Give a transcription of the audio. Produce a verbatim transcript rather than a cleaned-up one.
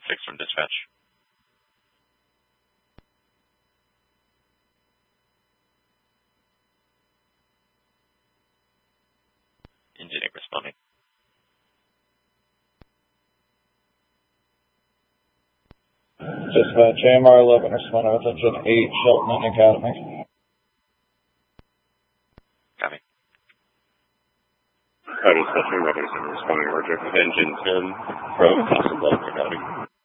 six from dispatch. Engine eight responding. Dispatch, A M R eleven responding with engine eight, Shelton Academy. Copy. Code dispatching, ready to responding, Roger. Engine ten from Castle Bluff Academy.